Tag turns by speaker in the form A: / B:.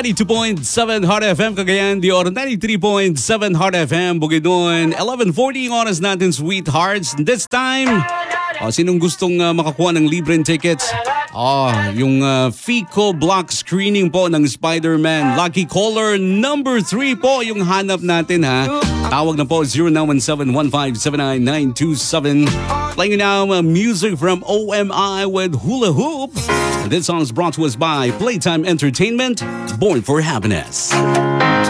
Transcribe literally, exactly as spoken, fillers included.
A: ninety-two point seven Hot F M Cagayan de Oro, ninety-three point seven Hot F M Bukidnon. eleven forty oras natin, sweethearts. This time, oh, sinong gustong uh, makakuha ng libreng tickets? Oh, yung uh, Fico Block screening po ng Spider-Man. Lucky caller number three po yung hanap natin, ha. Tawag na po zero nine one seven one five seven nine nine two seven. Playing now uh, music from O M I with Hula Hoop. This song is brought to us by Playtime Entertainment, Born for Happiness.